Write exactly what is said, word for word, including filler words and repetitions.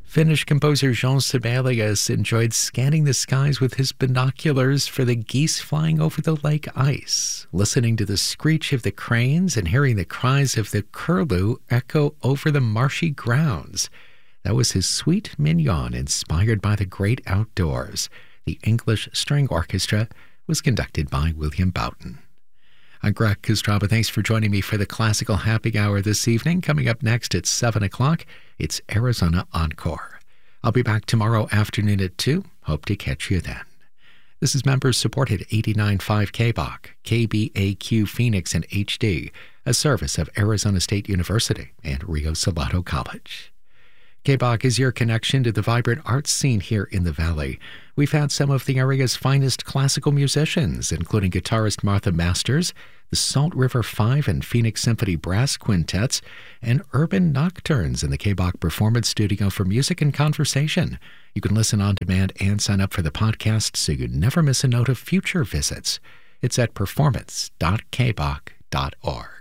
Finnish composer Jean Sibelius enjoyed scanning the skies with his binoculars for the geese flying over the lake ice, listening to the screech of the cranes and hearing the cries of the curlew echo over the marshy grounds. That was his Suite Mignon, inspired by the great outdoors. The English String Orchestra was conducted by William Boughton. I'm Greg Kostraba. Thanks for joining me for the Classical Happy Hour this evening. Coming up next at seven o'clock, it's Arizona Encore. I'll be back tomorrow afternoon at two. Hope to catch you then. This is members-supported eighty-nine point five K B O C, K B A Q Phoenix and H D, a service of Arizona State University and Rio Salado College. K B O C is your connection to the vibrant arts scene here in the Valley. We've had some of the area's finest classical musicians, including guitarist Martha Masters, the Salt River Five and Phoenix Symphony Brass Quintets, and urban nocturnes in the K B O C Performance Studio for music and conversation. You can listen on demand and sign up for the podcast so you never miss a note of future visits. It's at performance dot k b o c dot org.